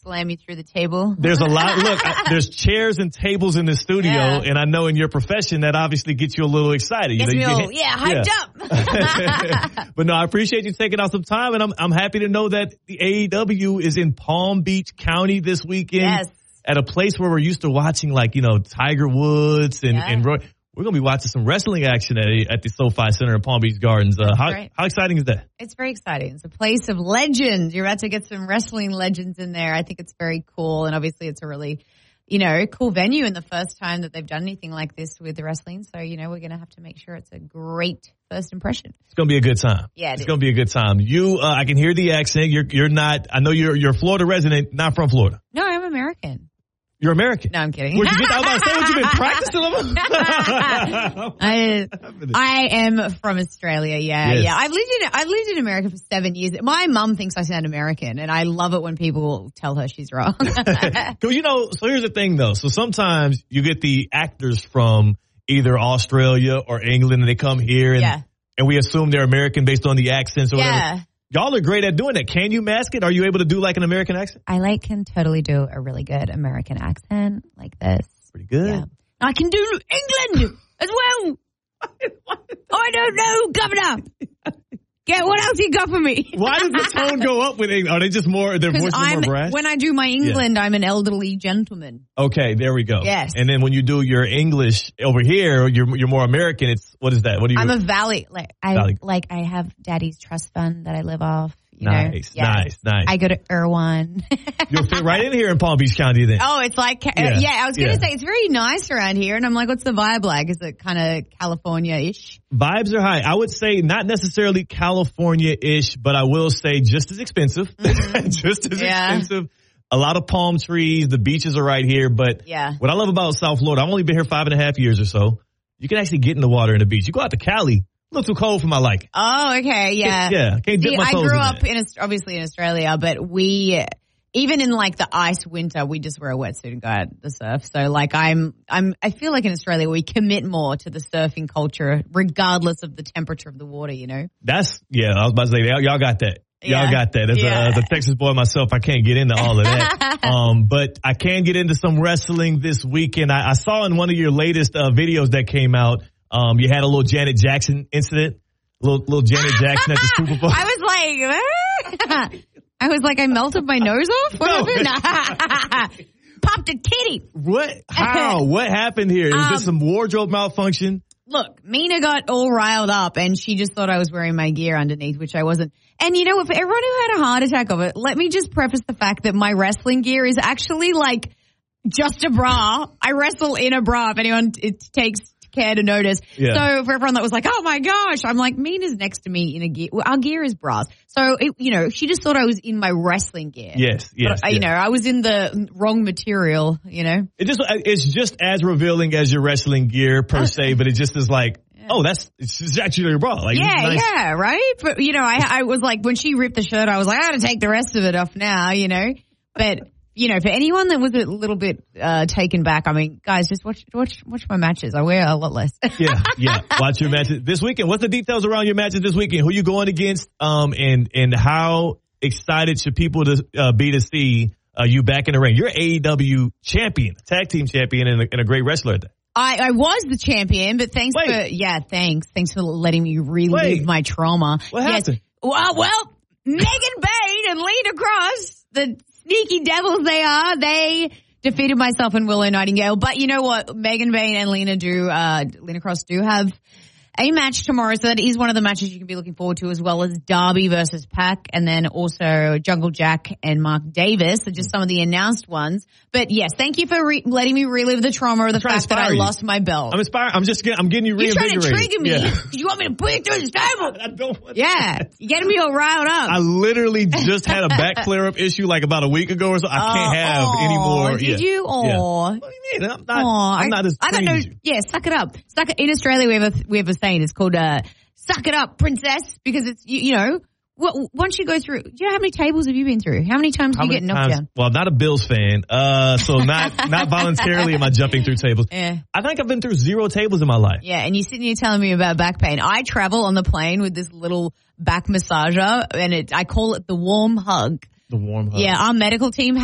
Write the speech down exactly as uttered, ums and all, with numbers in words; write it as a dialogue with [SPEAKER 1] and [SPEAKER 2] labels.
[SPEAKER 1] slam you through the table.
[SPEAKER 2] There's a lot. Look, I, there's chairs and tables in the studio,
[SPEAKER 1] yeah.
[SPEAKER 2] and I know in your profession that obviously gets you a little excited.
[SPEAKER 1] Gets
[SPEAKER 2] you know,
[SPEAKER 1] me
[SPEAKER 2] you
[SPEAKER 1] all,
[SPEAKER 2] get,
[SPEAKER 1] yeah, hyped
[SPEAKER 2] yeah.
[SPEAKER 1] up.
[SPEAKER 2] But no, I appreciate you taking out some time, and I'm I'm happy to know that the A E W is in Palm Beach County this weekend.
[SPEAKER 1] Yes.
[SPEAKER 2] At a place where we're used to watching, like, you know, Tiger Woods and,
[SPEAKER 1] yeah.
[SPEAKER 2] and Roy. We're going to be watching some wrestling action at, at the SoFi Center in Palm Beach Gardens. Uh, how, how exciting is that?
[SPEAKER 1] It's very exciting. It's a place of legends. You're about to get some wrestling legends in there. I think it's very cool. And obviously it's a really, you know, cool venue and the first time that they've done anything like this with the wrestling. So, you know, we're going to have to make sure it's a great first impression.
[SPEAKER 2] It's going to be a good time.
[SPEAKER 1] Yeah, it
[SPEAKER 2] It's
[SPEAKER 1] is.
[SPEAKER 2] going to be a good time. You, uh, I can hear the accent. You're, you're not, I know you're, you're a Florida resident, not from Florida.
[SPEAKER 1] No, I'm American.
[SPEAKER 2] You're American.
[SPEAKER 1] No, I'm kidding.
[SPEAKER 2] Where'd you get, I was about to say, what you been practicing?
[SPEAKER 1] I, I am from Australia. Yeah,
[SPEAKER 2] yes.
[SPEAKER 1] yeah. I've lived in I've lived in America for seven years. My mum thinks I sound American, and I love it when people tell her she's wrong.
[SPEAKER 2] Because you know, so here's the thing, though. So sometimes you get the actors from either Australia or England, and they come here, and
[SPEAKER 1] yeah.
[SPEAKER 2] and we assume they're American based on the accents or
[SPEAKER 1] yeah.
[SPEAKER 2] whatever. Y'all are great at doing that. Can you mask it? Are you able to do like an American accent?
[SPEAKER 1] I like can totally do a really good American accent like this.
[SPEAKER 2] Pretty good.
[SPEAKER 1] Yeah. I can do England as well. I don't know, Governor. Yeah, what else you got for me?
[SPEAKER 2] Why does the tone go up with England? Are they just more, their voices are more brash?
[SPEAKER 1] When I do my England, yeah. I'm an elderly gentleman.
[SPEAKER 2] Okay, there we go.
[SPEAKER 1] Yes.
[SPEAKER 2] And then when you do your English over here, you're you're more American. It's, what is that? What do you?
[SPEAKER 1] I'm a valley. Like I
[SPEAKER 2] valley.
[SPEAKER 1] like I have daddy's trust fund that I live off. You
[SPEAKER 2] nice,
[SPEAKER 1] know? Yeah.
[SPEAKER 2] nice, nice.
[SPEAKER 1] I go to Irvine.
[SPEAKER 2] You'll fit right in here in Palm Beach County then.
[SPEAKER 1] Oh, it's like, yeah, uh, yeah I was going to yeah. say, it's very nice around here. And I'm like, what's the vibe like? Is it kind of California-ish?
[SPEAKER 2] Vibes are high. I would say not necessarily California-ish, but I will say just as expensive. Mm-hmm. just as yeah. expensive. A lot of palm trees. The beaches are right here. But
[SPEAKER 1] yeah.
[SPEAKER 2] what I love about South Florida, I've only been here five and a half years or so. You can actually get in the water in the beach. You go out to Cali. A little too cold for my liking.
[SPEAKER 1] Oh, okay, yeah.
[SPEAKER 2] Yeah, can't dip
[SPEAKER 1] See,
[SPEAKER 2] my toes
[SPEAKER 1] I grew
[SPEAKER 2] in
[SPEAKER 1] up
[SPEAKER 2] that.
[SPEAKER 1] in obviously in Australia, but we even in like the ice winter, we just wear a wetsuit and go out the surf. So like I'm I'm I feel like in Australia we commit more to the surfing culture regardless of the temperature of the water, you know.
[SPEAKER 2] That's yeah, I was about to say y'all, y'all got that. Y'all
[SPEAKER 1] yeah.
[SPEAKER 2] got that. As,
[SPEAKER 1] yeah.
[SPEAKER 2] a, as a Texas boy myself, I can't get into all of that. um, but I can get into some wrestling this weekend. I, I saw in one of your latest uh, videos that came out, um, you had a little Janet Jackson incident. Little, little Janet Jackson at the Super Bowl.
[SPEAKER 1] I was like, ah. I was like, I melted my nose off? What
[SPEAKER 2] no.
[SPEAKER 1] happened? Popped a titty.
[SPEAKER 2] What? How? What happened here? Is um, this some wardrobe malfunction?
[SPEAKER 1] Look, Mina got all riled up and she just thought I was wearing my gear underneath, which I wasn't. And you know, if everyone who had a heart attack of it, let me just preface the fact that my wrestling gear is actually like just a bra. I wrestle in a bra if anyone it takes care to notice. Yeah. So for everyone that was like, oh my gosh, I'm like, Mina's next to me in a gear. Well, our gear is bras. So, it, you know, she just thought I was in my wrestling gear.
[SPEAKER 2] Yes, yes.
[SPEAKER 1] But,
[SPEAKER 2] yes.
[SPEAKER 1] You know, I was in the wrong material, you know.
[SPEAKER 2] It just, it's just as revealing as your wrestling gear per se, but it just is like, yeah. oh, that's, it's actually your bra. Like,
[SPEAKER 1] yeah,
[SPEAKER 2] nice.
[SPEAKER 1] yeah, right? But, you know, I, I was like, when she ripped the shirt, I was like, I got to take the rest of it off now, you know. But, you know, for anyone that was a little bit uh, taken back, I mean, guys, just watch watch watch my matches. I wear a lot less.
[SPEAKER 2] yeah, yeah. Watch your matches this weekend. What's the details around your matches this weekend? Who you going against? Um, and and how excited should people to uh, be to see uh, you back in the ring? You're A E W champion, tag team champion, and a, and a great wrestler at that.
[SPEAKER 1] I, I was the champion, but thanks
[SPEAKER 2] Wait.
[SPEAKER 1] for yeah, thanks, thanks for letting me relive
[SPEAKER 2] Wait.
[SPEAKER 1] my trauma.
[SPEAKER 2] What
[SPEAKER 1] yes.
[SPEAKER 2] happened?
[SPEAKER 1] Well, well, Megan Bain and Lena Cross, the sneaky devils they are, they defeated myself and Willow Nightingale. But you know what? Megan Bain and Lena do, uh, Lena Cross do have a match tomorrow. So that is one of the matches you can be looking forward to, as well as Darby versus Pac, and then also Jungle Jack and Mark Davis. So just some of the announced ones. But yes, thank you for re- letting me relive the trauma of the fact that I
[SPEAKER 2] you.
[SPEAKER 1] lost my belt.
[SPEAKER 2] I'm inspired. I'm just getting, I'm getting you reinvigorated.
[SPEAKER 1] You're trying to trigger me.
[SPEAKER 2] Yeah.
[SPEAKER 1] You want me to put you through the table?
[SPEAKER 2] I don't want
[SPEAKER 1] Yeah.
[SPEAKER 2] that.
[SPEAKER 1] You're getting me all riled up.
[SPEAKER 2] I literally just had a back flare up issue like about a week ago or so. I
[SPEAKER 1] uh,
[SPEAKER 2] can't have
[SPEAKER 1] aw,
[SPEAKER 2] any more.
[SPEAKER 1] Did
[SPEAKER 2] yeah.
[SPEAKER 1] you? Aw.
[SPEAKER 2] Yeah. What do you mean? I'm not,
[SPEAKER 1] Aw,
[SPEAKER 2] I'm not as
[SPEAKER 1] I got
[SPEAKER 2] trained
[SPEAKER 1] no,
[SPEAKER 2] as you.
[SPEAKER 1] yeah, suck it up. Suck it. In Australia, we have a, we have a saying. It's called, uh, suck it up, princess, because it's, you, you know, well, once you go through, do you know how many tables have you been through? How many times
[SPEAKER 2] How
[SPEAKER 1] do you get knocked
[SPEAKER 2] times,
[SPEAKER 1] down?
[SPEAKER 2] Well, I'm not a Bills fan, uh, so not not voluntarily am I jumping through tables.
[SPEAKER 1] Yeah.
[SPEAKER 2] I think I've been through zero tables in my life.
[SPEAKER 1] Yeah, and you're sitting here telling me about back pain. I travel on the plane with this little back massager, and it I call it the warm hug.
[SPEAKER 2] The warm hug.
[SPEAKER 1] Yeah, our medical team